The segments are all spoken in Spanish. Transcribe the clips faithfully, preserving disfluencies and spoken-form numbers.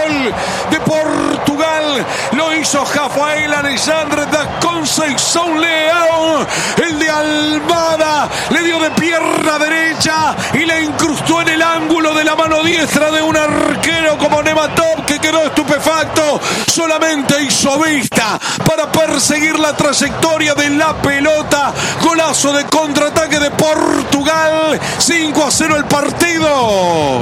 gol de Portugal. Lo hizo Rafael Alexandre da Conceição Leão. El de Almada le dio de pierna derecha y le incrustó en el ángulo de la mano diestra de un arquero como Nematov, que quedó estupefacto. Solamente hizo vista para perseguir la trayectoria de la pelota. Golazo de contraataque de Portugal. cinco a cero el partido.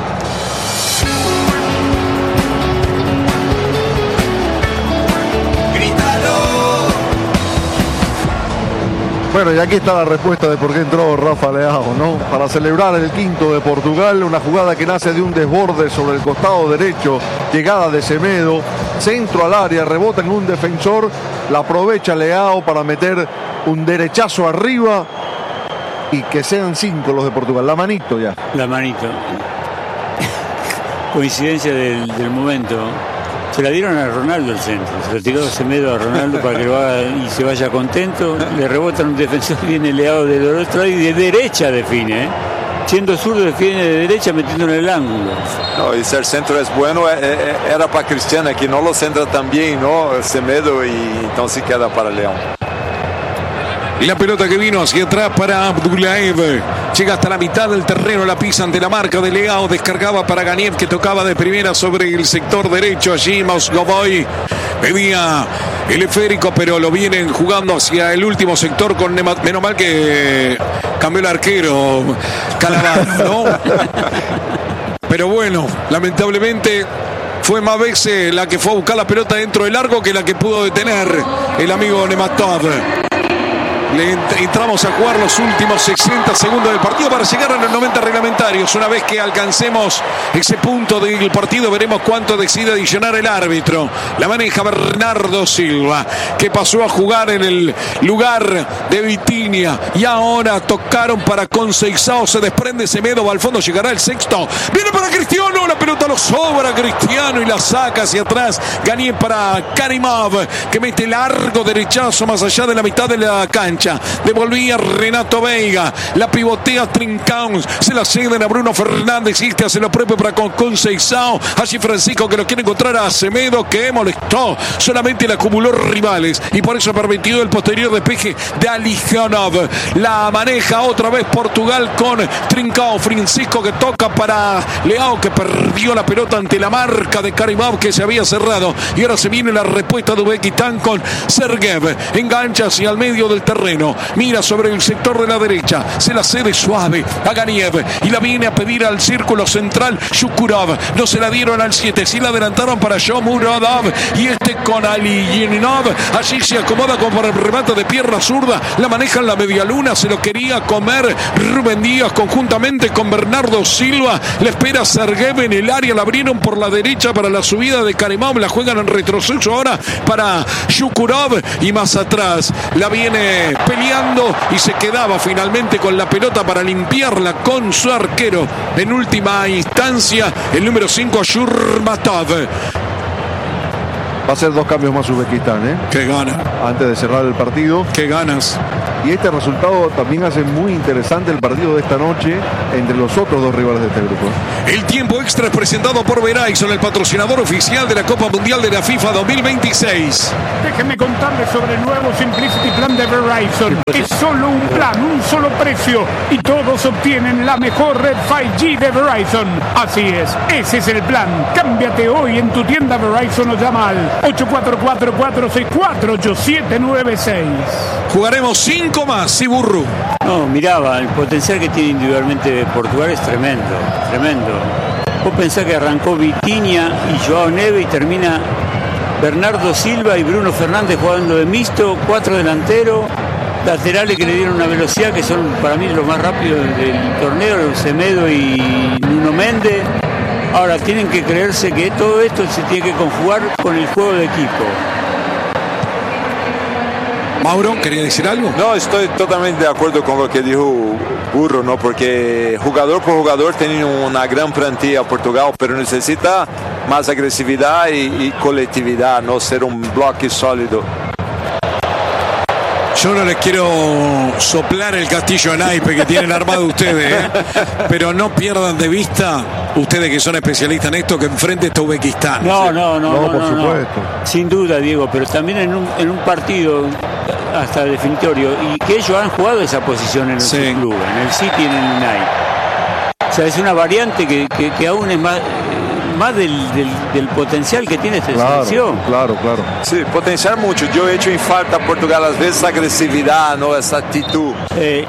Bueno, y aquí está la respuesta de por qué entró Rafa Leão, ¿no? Para celebrar el quinto de Portugal, una jugada que nace de un desborde sobre el costado derecho, llegada de Semedo, centro al área, rebota en un defensor, la aprovecha Leão para meter un derechazo arriba y que sean cinco los de Portugal. La manito ya. La manito. Coincidencia del, del momento. Se la dieron a Ronaldo el centro, se lo tiró Semedo a Ronaldo para que lo haga y se vaya contento. Le rebota un defensor, viene Leão del otro y de derecha define, ¿eh? Siendo zurdo define de derecha metiéndolo en el ángulo. No, y si el centro es bueno, era para Cristiano, que no lo centra tan bien, ¿no? Semedo, y entonces queda para Leão. Y la pelota que vino hacia atrás para Abdullaev. Llega hasta la mitad del terreno, la pisa ante la marca de Leão. Descargaba para Ganiev, que tocaba de primera sobre el sector derecho. Allí Mosgovoy pedía el esférico, pero lo vienen jugando hacia el último sector con Nemat. Menos mal que cambió el arquero Calavano, ¿no? Pero bueno, lamentablemente fue más veces la que fue a buscar la pelota dentro del largo que la que pudo detener el amigo Nematov. Le entramos a jugar los últimos sesenta segundos del partido para llegar a los noventa reglamentarios. Una vez que alcancemos ese punto del partido, veremos cuánto decide adicionar el árbitro. La maneja Bernardo Silva, que pasó a jugar en el lugar de Vitinha. Y ahora tocaron para Conceição. Se desprende Semedo, va al fondo, llegará el sexto. Viene para Cristiano, la pelota lo sobra Cristiano y la saca hacia atrás. Ganiev para Karimov, que mete largo derechazo más allá de la mitad de la cancha. Devolvía Renato Veiga, la pivotea Trincão, se la ceden a Bruno Fernández y este hace lo propio para con Conceição. Allí Francisco, que lo quiere encontrar a Semedo, que molestó, solamente le acumuló rivales y por eso permitió el posterior despeje de Alijanov. La maneja otra vez Portugal con Trincão. Francisco, que toca para Leão, que perdió la pelota ante la marca de Karimov, que se había cerrado, y ahora se viene la respuesta de Uzbekistán con Sergev. Engancha hacia el medio del terreno, mira sobre el sector de la derecha, se la cede suave a Ganiev y la viene a pedir al círculo central Shukurov. No se la dieron al siete, sí la adelantaron para Shomurodov y este con Aliginov. Allí se acomoda como para el remate de pierna zurda, la maneja en la media luna, se lo quería comer Rubén Díaz conjuntamente con Bernardo Silva. Le espera Sergev en el área, la abrieron por la derecha para la subida de Karimov, la juegan en retroceso ahora para Shukurov y más atrás la viene peleando y se quedaba finalmente con la pelota para limpiarla con su arquero en última instancia, el número cinco, Shurmatov. Va a ser dos cambios más Uzbekistán, ¿eh? Qué gana. Antes de cerrar el partido. Qué ganas. Y este resultado también hace muy interesante el partido de esta noche entre los otros dos rivales de este grupo. El tiempo extra es presentado por Verizon, el patrocinador oficial de la Copa Mundial de la FIFA dos mil veintiséis. Déjenme contarles sobre el nuevo Simplicity Plan de Verizon. Es solo un plan, un solo precio y todos obtienen la mejor red cinco G de Verizon. Así es, ese es el plan. Cámbiate hoy en tu tienda Verizon o llama al ocho cuatro cuatro, cuatro seis cuatro, ocho siete nueve seis. Jugaremos cinco más, Siburru. No, miraba, el potencial que tiene individualmente Portugal es tremendo, tremendo. Vos pensás que arrancó Vitinha y Joao Neves y termina Bernardo Silva y Bruno Fernández jugando de mixto, cuatro delanteros, laterales que le dieron una velocidad que son para mí los más rápidos del torneo, Semedo y Nuno Méndez. Ahora tienen que creerse que todo esto se tiene que conjugar con el juego de equipo. Mauro, ¿quería decir algo? No, estoy totalmente de acuerdo con lo que dijo Burro, ¿no? Porque jugador por jugador tiene una gran plantilla Portugal, pero necesita más agresividad y, y colectividad, no ser un bloque sólido. Yo no les quiero soplar el castillo de naipe que tienen armado ustedes, ¿eh? Pero no pierdan de vista, ustedes que son especialistas en esto, que enfrente está Uzbekistán. No, no, no, No, no, por no, supuesto. no. Sin duda, Diego, pero también en un, en un partido hasta definitorio, y que ellos han jugado esa posición en el Sí. club, en el City y en el United. O sea, es una variante que, que, que aún es más, más del, del, del potencial que tiene esta Claro, selección. claro, claro. Sí, potenciar mucho. Yo he hecho en falta a Portugal às vezes esa agresividad, ¿no? Esa actitud. Eh,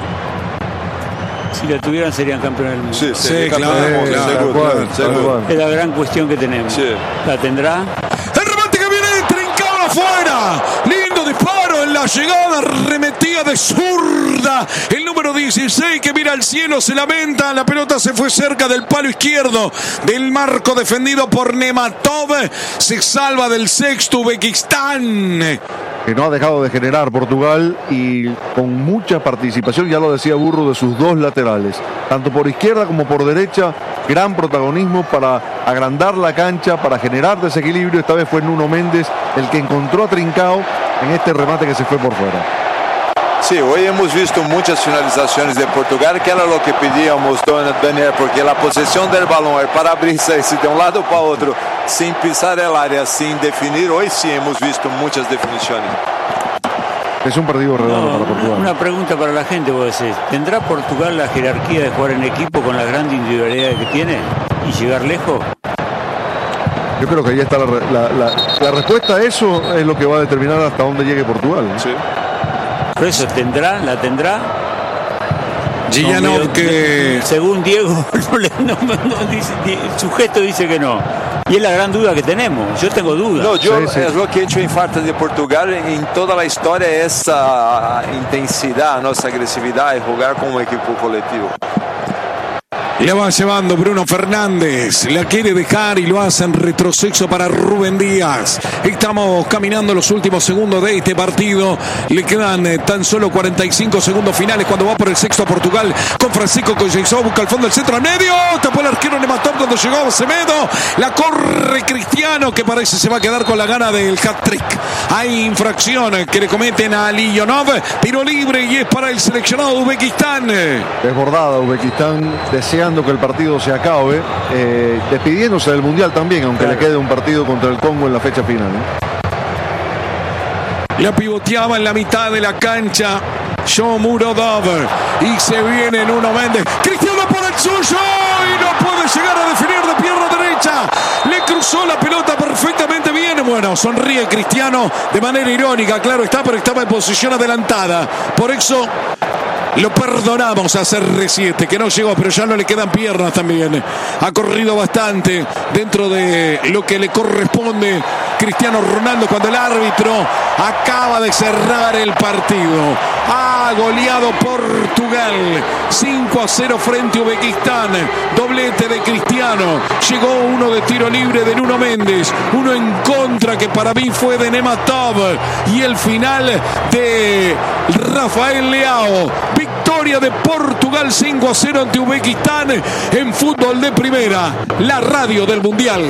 si la tuvieran serían campeones del mundo. Sí, Sí, sería claro, campeón del mundo, claro, seguro, tal cual, seguro. tal cual. Es la gran cuestión que tenemos. Sí. ¿La tendrá? El remate que viene trincado afuera. Lindo disparo en la llegada, remetida de zurda. El número dieciséis que mira al cielo, se lamenta. La pelota se fue cerca del palo izquierdo del marco defendido por Nematov. Se salva del sexto Uzbekistán. Que no ha dejado de generar Portugal y con mucha participación, ya lo decía Burro, de sus dos laterales, tanto por izquierda como por derecha, gran protagonismo para agrandar la cancha, para generar desequilibrio. Esta vez fue Nuno Méndez el que encontró a Trincao en este remate que se fue por fuera. Sí, hoy hemos visto muchas finalizaciones de Portugal, que era lo que pedíamos, Daniel, porque la posesión del balón es para abrirse de un lado para otro, sin pisar el área, sin definir. Hoy sí hemos visto muchas definiciones. Es un partido redondo No, para Portugal. una pregunta para la gente, vos decís, ¿tendrá Portugal la jerarquía de jugar en equipo con la gran individualidad que tiene y llegar lejos? Yo creo que ahí está la, re- la, la- la respuesta a eso, es lo que va a determinar hasta dónde llegue Portugal, ¿no? Sí. Por eso tendrá, la tendrá. Gillanov No, que... según Diego, no le- no- no dice- di- su gesto dice que no. Y es la gran duda que tenemos. Yo tengo dudas. No, yo, Sí, sí. es lo que he hecho en falta de Portugal en toda la historia, esa intensidad, ¿no? Esa agresividad de jugar como un equipo colectivo. La va llevando Bruno Fernández, la quiere dejar y lo hace en retroceso para Rubén Díaz. Estamos caminando los últimos segundos de este partido. Le quedan eh, tan solo cuarenta y cinco segundos finales cuando va por el sexto a Portugal con Francisco Conceição, busca el fondo del centro al medio, tapó el arquero Nematov cuando llegó Semedo, la corre Cristiano que parece se va a quedar con la gana del hat-trick. Hay infracción que le cometen a Liyonov, tiro libre y es para el seleccionado de Uzbekistán. Desbordada Uzbekistán, deseando que el partido se acabe, eh, despidiéndose del Mundial también, aunque Claro. le quede un partido contra el Congo en la fecha final, ¿no? La pivoteaba en la mitad de la cancha Shomurodov y se viene Nuno Méndez. Cristiano por el suyo y no puede llegar a definir de pierna derecha. Le cruzó la pelota perfectamente bien. Bueno, sonríe Cristiano de manera irónica, claro está, pero estaba en posición adelantada. Por eso lo perdonamos a C R siete, que no llegó, pero ya no le quedan piernas también. Ha corrido bastante dentro de lo que le corresponde Cristiano Ronaldo cuando el árbitro acaba de cerrar el partido. Ha goleado Portugal cinco a cero frente a Uzbekistán. Doblete de Cristiano. Llegó uno de tiro libre de Nuno Méndez. Uno en contra que para mí fue de Nematov. Y el final de Rafael Leao. Victoria de Portugal cinco a cero ante Uzbekistán en fútbol de primera. La radio del Mundial.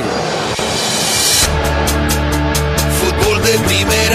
Fútbol de primera.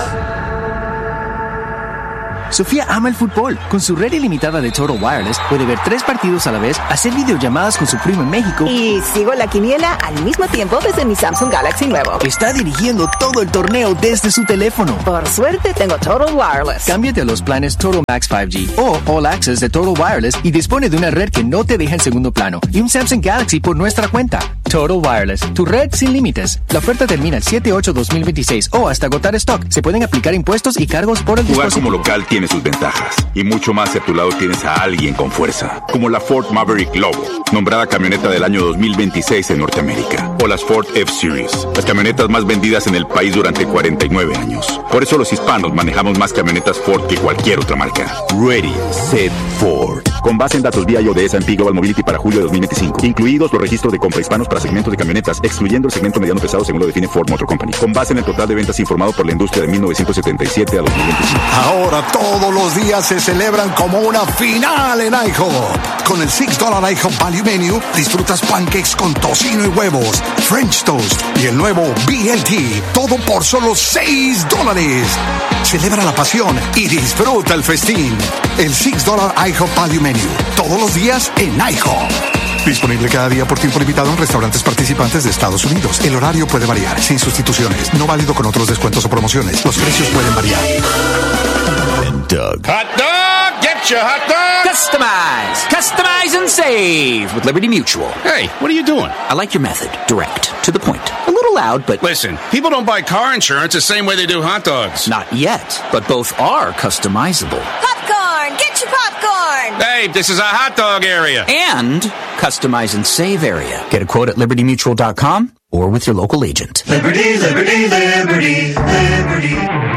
Sofía ama el fútbol. Con su red ilimitada de Total Wireless puede ver tres partidos a la vez, hacer videollamadas con su primo en México. Y sigo la quiniela al mismo tiempo desde mi Samsung Galaxy nuevo. Está dirigiendo todo el torneo desde su teléfono. Por suerte tengo Total Wireless. Cámbiate a los planes Total Max cinco G o All Access de Total Wireless y dispone de una red que no te deja en segundo plano y un Samsung Galaxy por nuestra cuenta. Total Wireless, tu red sin límites. La oferta termina el siete ocho dos mil veintiséis o hasta agotar stock. Se pueden aplicar impuestos y cargos por el Jugar dispositivo. como local tiene sus ventajas y mucho más si a tu lado tienes a alguien con fuerza, como la Ford Maverick Lobo, nombrada camioneta del año dos mil veintiséis en Norteamérica, o las Ford F-Series, las camionetas más vendidas en el país durante cuarenta y nueve años. Por eso los hispanos manejamos más camionetas Ford que cualquier otra marca. Ready, Set, Ford. Con base en datos vía I O de S and P Global Mobility para julio de dos mil veinticinco, incluidos los registros de compra hispanos para segmentos de camionetas, excluyendo el segmento mediano pesado según lo define Ford Motor Company. Con base en el total de ventas informado por la industria de mil novecientos setenta y siete a dos mil veinticinco. Ahora todos los días se celebran como una final en iHop. con el six dollar IHOP Value Menu disfrutas pancakes con tocino y huevos, French toast y el nuevo B L T. Todo por solo seis dólares. Celebra la pasión y disfruta el festín. El six dollar IHOP Value Menu. Todos los días en IHOP. Disponible cada día por tiempo limitado en restaurantes participantes de Estados Unidos. El horario puede variar, sin sustituciones. No válido con otros descuentos o promociones. Los precios pueden variar. Doug. Hot dog! Get your hot dog! Customize! Customize and save with Liberty Mutual. Hey, what are you doing? I like your method. Direct. To the point. A little loud, but... Listen, people don't buy car insurance the same way they do hot dogs. Not yet, but both are customizable. Popcorn! Get your popcorn! Hey, this is a hot dog area. And customize and save area. Get a quote at liberty mutual dot com or with your local agent. Liberty, Liberty, Liberty, Liberty.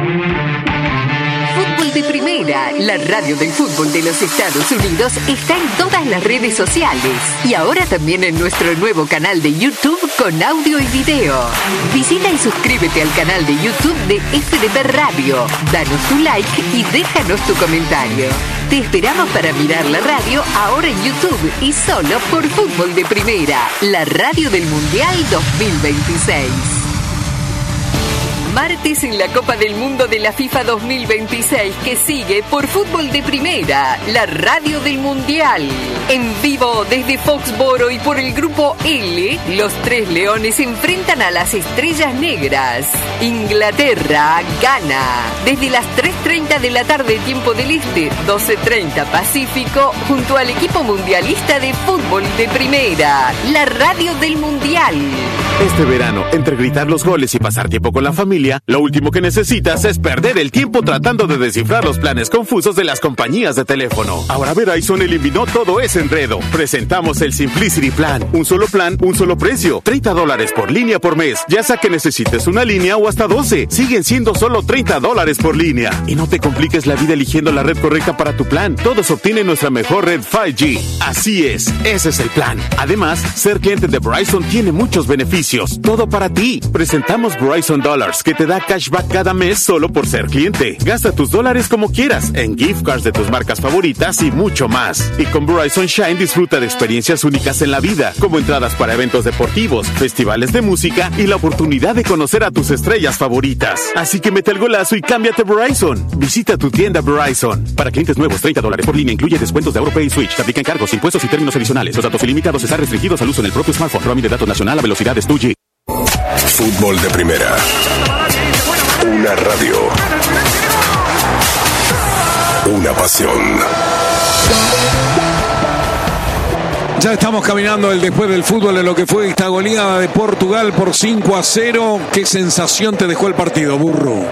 Fútbol de Primera, la radio del fútbol de los Estados Unidos, está en todas las redes sociales y ahora también en nuestro nuevo canal de YouTube con audio y video. Visita y suscríbete al canal de YouTube de F D P Radio, danos tu like y déjanos tu comentario. Te esperamos para mirar la radio ahora en YouTube y solo por Fútbol de Primera, la radio del Mundial dos mil veintiséis. Martes en la Copa del Mundo de la FIFA dos mil veintiséis que sigue por Fútbol de Primera, la radio del Mundial. En vivo desde Foxboro y por el Grupo L, los Tres Leones se enfrentan a las Estrellas Negras. Inglaterra gana. Desde las tres treinta de la tarde tiempo del Este, doce treinta Pacífico, junto al equipo mundialista de Fútbol de Primera, la radio del Mundial. Este verano, entre gritar los goles y pasar tiempo con la familia, lo último que necesitas es perder el tiempo tratando de descifrar los planes confusos de las compañías de teléfono. Ahora Verizon eliminó todo ese enredo. Presentamos el Simplicity Plan. Un solo plan, un solo precio. treinta dólares por línea por mes. Ya sea que necesites una línea o hasta doce. Siguen siendo solo treinta dólares por línea. Y no te compliques la vida eligiendo la red correcta para tu plan. Todos obtienen nuestra mejor red cinco G. Así es, ese es el plan. Además, ser cliente de Verizon tiene muchos beneficios. Todo para ti. Presentamos Verizon Dollars, que te da cashback cada mes solo por ser cliente. Gasta tus dólares como quieras, en gift cards de tus marcas favoritas y mucho más. Y con Verizon Shine disfruta de experiencias únicas en la vida, como entradas para eventos deportivos, festivales de música y la oportunidad de conocer a tus estrellas favoritas. Así que mete el golazo y cámbiate Verizon. Visita tu tienda Verizon. Para clientes nuevos, treinta dólares por línea, incluye descuentos de AuroPay y Switch. Te aplican cargos, impuestos y términos adicionales. Los datos ilimitados están restringidos al uso en el propio smartphone. Roaming de datos nacional a velocidades dos G. Fútbol de Primera. Una radio. Una pasión. Ya estamos caminando el después del fútbol en lo que fue esta goleada de Portugal por cinco a cero. ¿Qué sensación te dejó el partido, burro?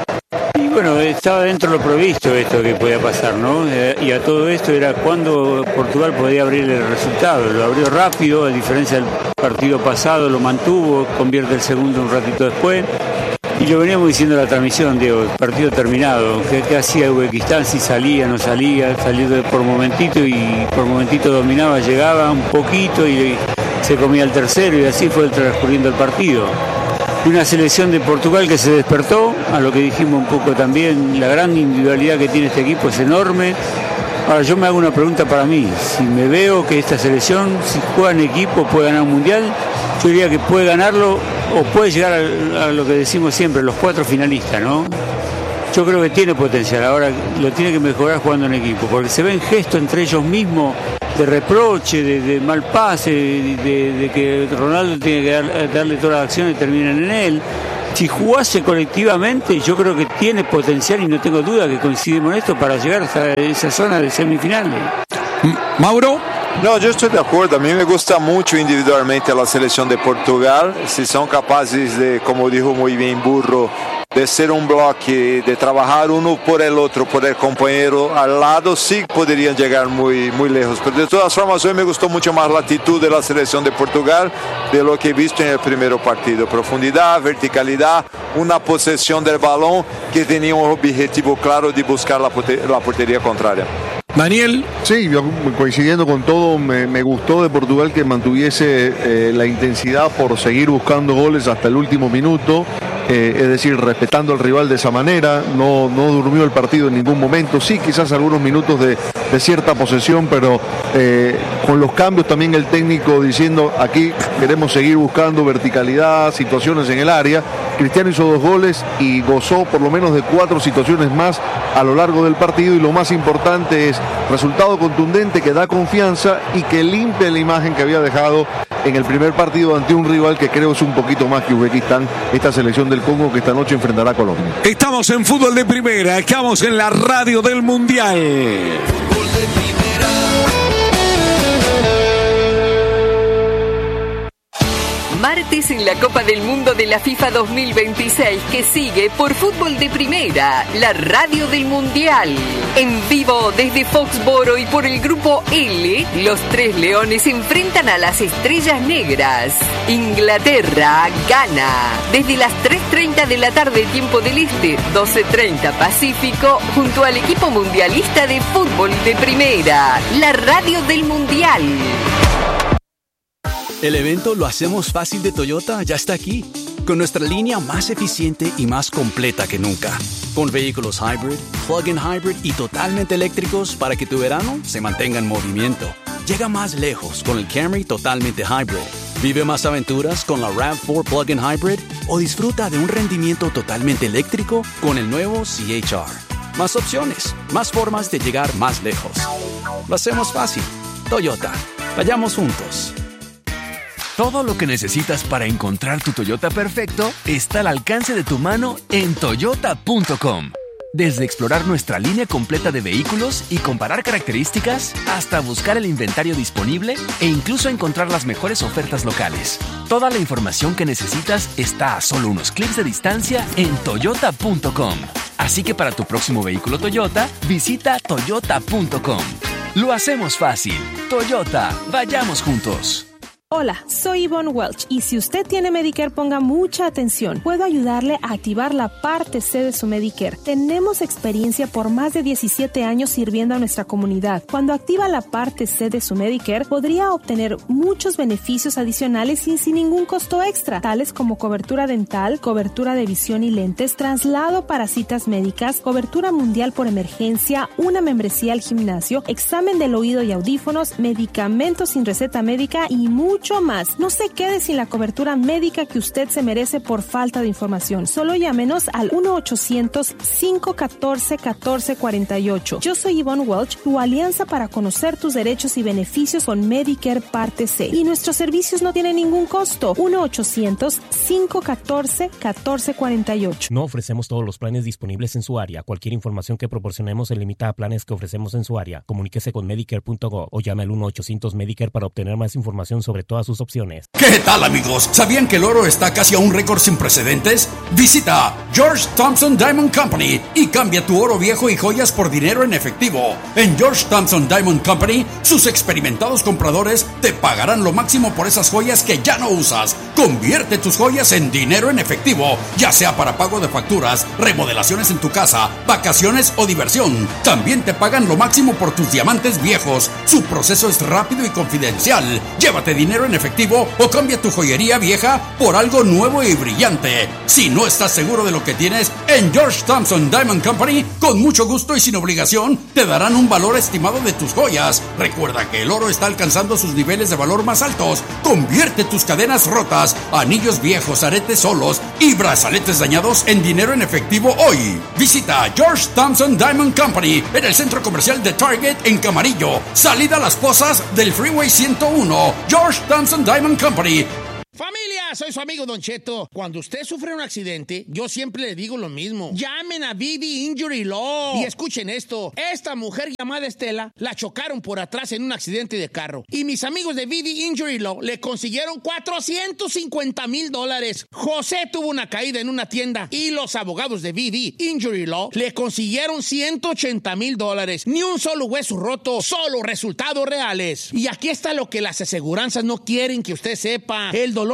Y bueno, estaba dentro de lo previsto esto que podía pasar, ¿no? Y a todo esto era cuando Portugal podía abrir el resultado. Lo abrió rápido, a diferencia del partido pasado, lo mantuvo, convierte el segundo un ratito después. Y lo veníamos diciendo en la transmisión, Diego, el partido terminado. ¿Qué, qué hacía Uzbekistán? Si salía, no salía, salió por momentito y por momentito dominaba, llegaba un poquito y se comía el tercero y así fue transcurriendo el partido. Una selección de Portugal que se despertó, a lo que dijimos un poco también, la gran individualidad que tiene este equipo es enorme. Ahora yo me hago una pregunta para mí, si me veo que esta selección, si juega en equipo, puede ganar un mundial, yo diría que puede ganarlo o puede llegar a, a lo que decimos siempre, los cuatro finalistas, ¿no? Yo creo que tiene potencial, ahora lo tiene que mejorar jugando en equipo, porque se ven gestos entre ellos mismos de reproche, de, de mal pase, de, de, de que Ronaldo tiene que dar, darle todas las acciones y terminan en él. Si jugase colectivamente, yo creo que tiene potencial y no tengo duda que coincidimos en esto para llegar hasta esa zona de semifinales. Mauro. No, yo estoy de acuerdo. A mí me gusta mucho individualmente la selección de Portugal. Si son capaces de, como dijo muy bien Burro, de ser un bloque, de trabajar uno por el otro, por el compañero al lado, sí podrían llegar muy, muy lejos. Pero de todas formas, hoy me gustó mucho más la actitud de la selección de Portugal de lo que he visto en el primer partido. Profundidad, verticalidad, una posesión del balón que tenía un objetivo claro de buscar la, la portería contraria. Daniel. Sí, yo coincidiendo con todo, me, me gustó de Portugal que mantuviese eh, la intensidad por seguir buscando goles hasta el último minuto, eh, es decir, respetando al rival de esa manera, no, no durmió el partido en ningún momento, sí, quizás algunos minutos de, de cierta posesión, pero eh, con los cambios también el técnico diciendo aquí queremos seguir buscando verticalidad, situaciones en el área. Cristiano hizo dos goles y gozó por lo menos de cuatro situaciones más a lo largo del partido, y lo más importante es resultado contundente que da confianza y que limpia la imagen que había dejado en el primer partido ante un rival que creo es un poquito más que Uzbekistán, esta selección del Congo que esta noche enfrentará a Colombia. Estamos en Fútbol de Primera, estamos en la radio del Mundial. Fútbol de Primera. Martes en la Copa del Mundo de la FIFA dos mil veintiséis que sigue por Fútbol de Primera, la radio del Mundial. En vivo desde Foxboro y por el Grupo L, los Tres Leones enfrentan a las Estrellas Negras. Inglaterra gana. Desde las tres treinta de la tarde tiempo del Este, doce treinta Pacífico, junto al equipo mundialista de Fútbol de Primera, la radio del Mundial. El evento Lo Hacemos Fácil de Toyota ya está aquí, con nuestra línea más eficiente y más completa que nunca, con vehículos hybrid, plug-in hybrid y totalmente eléctricos para que tu verano se mantenga en movimiento. Llega más lejos con el Camry totalmente hybrid. Vive más aventuras con la RAV cuatro plug-in hybrid o disfruta de un rendimiento totalmente eléctrico con el nuevo C H R. Más opciones, más formas de llegar más lejos. Lo hacemos fácil. Toyota. Vayamos juntos. Todo lo que necesitas para encontrar tu Toyota perfecto está al alcance de tu mano en toyota punto com. Desde explorar nuestra línea completa de vehículos y comparar características, hasta buscar el inventario disponible e incluso encontrar las mejores ofertas locales. Toda la información que necesitas está a solo unos clics de distancia en toyota punto com. Así que para tu próximo vehículo Toyota, visita toyota punto com. Lo hacemos fácil. Toyota, vayamos juntos. Hola, soy Yvonne Welch y si usted tiene Medicare, ponga mucha atención. Puedo ayudarle a activar la parte C de su Medicare. Tenemos experiencia por más de diecisiete años sirviendo a nuestra comunidad. Cuando activa la parte C de su Medicare, podría obtener muchos beneficios adicionales y sin ningún costo extra, tales como cobertura dental, cobertura de visión y lentes, traslado para citas médicas, cobertura mundial por emergencia, una membresía al gimnasio, examen del oído y audífonos, medicamentos sin receta médica y mucho Mucho más. No se quede sin la cobertura médica que usted se merece por falta de información. Solo llámenos al uno ochocientos, cinco uno cuatro, uno cuatro cuatro ocho. Yo soy Yvonne Welch, tu alianza para conocer tus derechos y beneficios con Medicare Parte C. Y nuestros servicios no tienen ningún costo. uno ochocientos, cinco uno cuatro, uno cuatro cuatro ocho. No ofrecemos todos los planes disponibles en su área. Cualquier información que proporcionemos se limita a planes que ofrecemos en su área. Comuníquese con medicare punto gov o llame al uno ochocientos Medicare para obtener más información sobre todas sus opciones. ¿Qué tal, amigos? ¿Sabían que el oro está casi a un récord sin precedentes? Visita George Thompson Diamond Company y cambia tu oro viejo y joyas por dinero en efectivo. En George Thompson Diamond Company, sus experimentados compradores te pagarán lo máximo por esas joyas que ya no usas. Convierte tus joyas en dinero en efectivo, ya sea para pago de facturas, remodelaciones en tu casa, vacaciones o diversión. También te pagan lo máximo por tus diamantes viejos. Su proceso es rápido y confidencial. Llévate dinero en efectivo o cambia tu joyería vieja por algo nuevo y brillante. Si no estás seguro de lo que tienes, en George Thompson Diamond Company, con mucho gusto y sin obligación, te darán un valor estimado de tus joyas. Recuerda que el oro está alcanzando sus niveles de valor más altos. Convierte tus cadenas rotas, anillos viejos, aretes solos y brazaletes dañados en dinero en efectivo hoy. Visita George Thompson Diamond Company en el centro comercial de Target en Camarillo, salida a Las Pozas del Freeway ciento uno. George Thompson Diamond Company. Familia, soy su amigo Don Cheto. Cuando usted sufre un accidente, yo siempre le digo lo mismo. Llamen a V V Injury Law. Y escuchen esto. Esta mujer llamada Estela la chocaron por atrás en un accidente de carro. Y mis amigos de V V Injury Law le consiguieron cuatrocientos cincuenta mil dólares. José tuvo una caída en una tienda y los abogados de V V Injury Law le consiguieron ciento ochenta mil dólares. Ni un solo hueso roto, solo resultados reales. Y aquí está lo que las aseguranzas no quieren que usted sepa. El dolor no tiene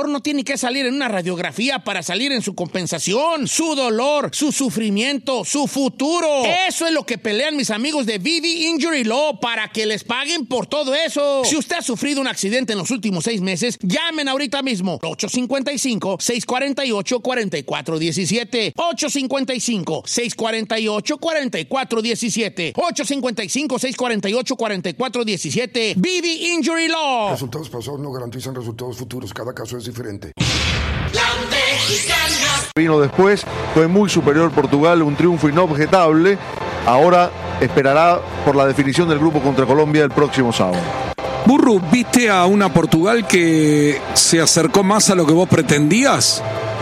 que salir en una radiografía para salir en su compensación, su dolor, su sufrimiento, su futuro. Eso es lo que pelean mis amigos de V D Injury Law, para que les paguen por todo eso. Si usted ha sufrido un accidente en los últimos seis meses, llamen ahorita mismo. ocho cinco cinco, seis cuatro ocho, cuatro cuatro uno siete. ocho cinco cinco, seis cuatro ocho, cuatro cuatro uno siete. ocho cinco cinco, seis cuatro ocho, cuatro cuatro uno siete. V D Injury Law. Resultados pasados no garantizan resultados futuros. Cada caso es diferente. La mexicana. Vino después, fue muy superior Portugal, un triunfo inobjetable. Ahora esperará por la definición del grupo contra Colombia el próximo sábado. Burru, ¿viste a una Portugal que se acercó más a lo que vos pretendías?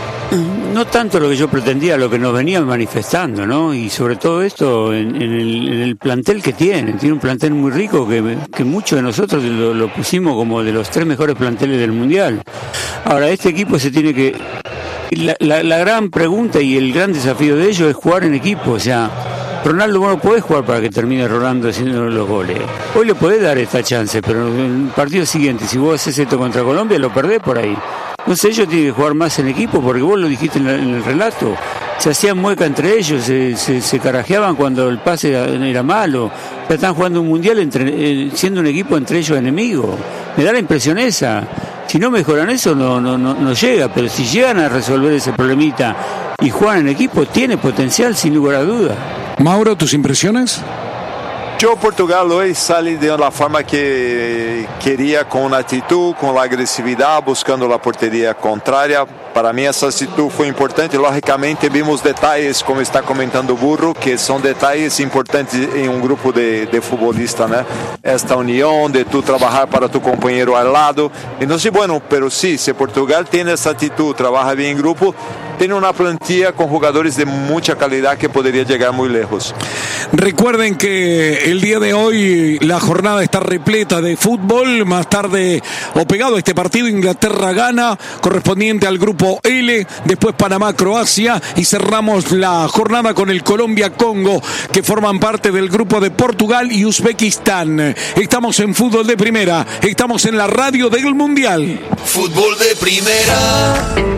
No tanto lo que yo pretendía, lo que nos venían manifestando, ¿no? Y sobre todo esto en, en, el, en el plantel que tiene. Tiene un plantel muy rico que, que muchos de nosotros lo, lo pusimos como de los tres mejores planteles del Mundial. Ahora, este equipo se tiene que... La, la, la gran pregunta y el gran desafío de ellos es jugar en equipo, o sea... Ronaldo, vos no podés jugar para que termine Ronaldo haciendo los goles. Hoy le podés dar esta chance, pero en el partido siguiente, si vos haces esto contra Colombia, lo perdés por ahí. Entonces ellos tienen que jugar más en equipo, porque vos lo dijiste en, la, en el relato. Se hacían mueca entre ellos, se, se, se carajeaban cuando el pase era, era malo. Ya están jugando un mundial entre, eh, siendo un equipo entre ellos enemigos. Me da la impresión esa. Si no mejoran eso, no, no, no, no llega. Pero si llegan a resolver ese problemita y juegan en equipo, tiene potencial, sin lugar a duda. Mauro, ¿tus impresiones? Yo, Portugal hoy sale de la forma que quería, con una actitud, con la agresividad, buscando la portería contraria. Para mí esa actitud fue importante. Lógicamente vimos detalles, como está comentando Burro, que son detalles importantes en un grupo de, de futbolistas, ¿no? Esta unión de tú trabajar para tu compañero al lado. Entonces, bueno, pero sí, si Portugal tiene esa actitud, trabaja bien en grupo, tiene una plantilla con jugadores de mucha calidad que podría llegar muy lejos. Recuerden que el día de hoy la jornada está repleta de fútbol. Más tarde, o pegado a este partido, Inglaterra gana, correspondiente al grupo L, después Panamá-Croacia, y cerramos la jornada con el Colombia-Congo, que forman parte del grupo de Portugal y Uzbekistán. Estamos en Fútbol de Primera, estamos en la radio del Mundial. Fútbol de Primera.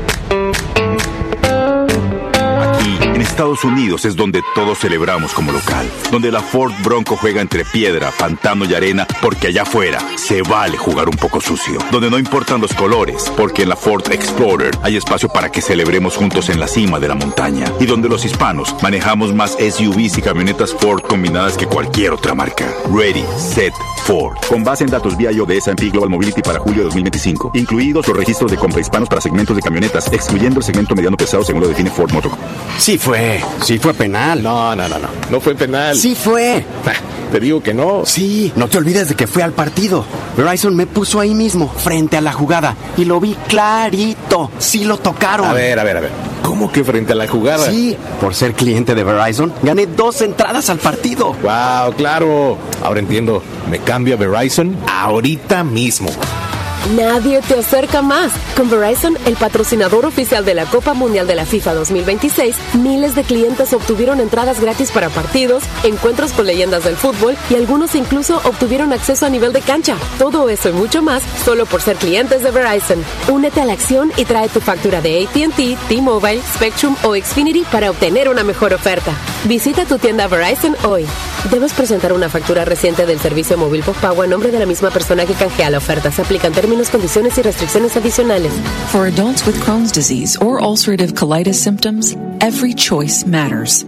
En Estados Unidos es donde todos celebramos como local, donde la Ford Bronco juega entre piedra, pantano y arena, porque allá afuera se vale jugar un poco sucio, donde no importan los colores, porque en la Ford Explorer hay espacio para que celebremos juntos en la cima de la montaña, y donde los hispanos manejamos más S U Vs y camionetas Ford combinadas que cualquier otra marca. Ready, Set, Ford. Con base en datos vía I O de S and P Global Mobility para julio de dos mil veinticinco, incluidos los registros de compra hispanos para segmentos de camionetas, excluyendo el segmento mediano pesado según lo define Ford Motor. Sí fue, sí fue penal. No, no, no, no, no fue penal. Sí fue. Te digo que no. Sí, no te olvides de que fue al partido. Verizon me puso ahí mismo, frente a la jugada, y lo vi clarito. Sí lo tocaron. A ver, a ver, a ver. ¿Cómo que frente a la jugada? Sí, por ser cliente de Verizon, gané dos entradas al partido. Wow, claro. Ahora entiendo. Me cambio a Verizon ahorita mismo. Nadie te acerca más. Con Verizon, el patrocinador oficial de la Copa Mundial de la FIFA dos mil veintiséis, miles de clientes obtuvieron entradas gratis para partidos, encuentros con leyendas del fútbol y algunos incluso obtuvieron acceso a nivel de cancha. Todo eso y mucho más solo por ser clientes de Verizon. Únete a la acción y trae tu factura de A T and T, T-Mobile, Spectrum o Xfinity para obtener una mejor oferta. Visita tu tienda Verizon hoy. Debes presentar una factura reciente del servicio móvil postpago a nombre de la misma persona que canjea la oferta. Se aplican términos, condiciones y restricciones adicionales. For adults with Crohn's disease or ulcerative colitis symptoms, every choice matters.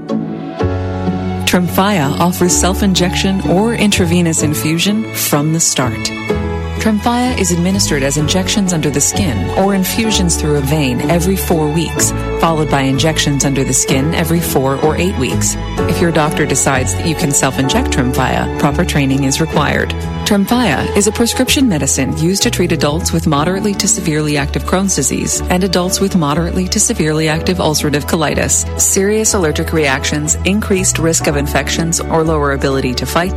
Tremfya offers self-injection or intravenous infusion from the start. Tremfya is administered as injections under the skin or infusions through a vein every four weeks, followed by injections under the skin every four or eight weeks. If your doctor decides that you can self-inject Tremfya, proper training is required. Tremfya is a prescription medicine used to treat adults with moderately to severely active Crohn's disease and adults with moderately to severely active ulcerative colitis. Serious allergic reactions, increased risk of infections, or lower ability to fight